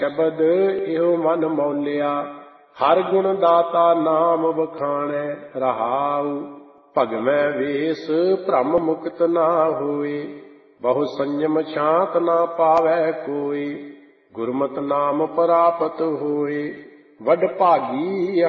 ਸ਼ਬਦ ਇਹੋ ਮਨ ਮੌਲਿਆ, ਹਰ ਗੁਣ ਦਾਤਾ ਨਾਮ ਵਖਾਣੈ। ਰਹਾਉ ਭਗਵੈ ਵੇਸ ਭ੍ਰਮ ਮੁਕਤ ਨਾ ਹੋਏ, ਬਹੁ ਸੰਜਮ ਸ਼ਾਂਤ ਨਾ ਪਾਵੈ ਕੋਈ। ਗੁਰਮਤਿ ਨਾਮ ਪ੍ਰਾਪਤ ਹੋਏ, ਵਡ ਭਾਗੀ